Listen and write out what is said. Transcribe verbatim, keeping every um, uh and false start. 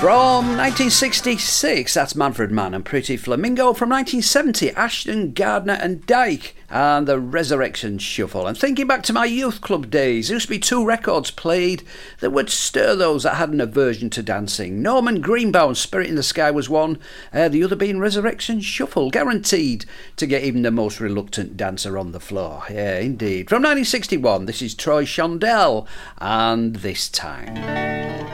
From nineteen sixty-six, that's Manfred Mann and Pretty Flamingo. From nineteen seventy, Ashton Gardner and Dyke and the Resurrection Shuffle. And thinking back to my youth club days, there used to be two records played that would stir those that had an aversion to dancing. Norman Greenbaum's Spirit in the Sky was one, uh, the other being Resurrection Shuffle, guaranteed to get even the most reluctant dancer on the floor. Yeah, indeed. From nineteen sixty-one, this is Troy Shondell and This Time.